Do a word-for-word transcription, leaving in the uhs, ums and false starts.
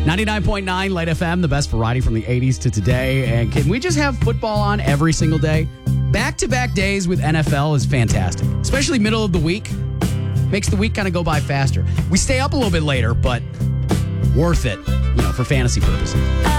ninety-nine point nine Light F M, the best variety from the eighties to today. And can we just have football on every single day? Back-to-back days with N F L is fantastic, especially middle of the week. Makes the week kind of go by faster. We stay up a little bit later, but worth it, you know, for fantasy purposes.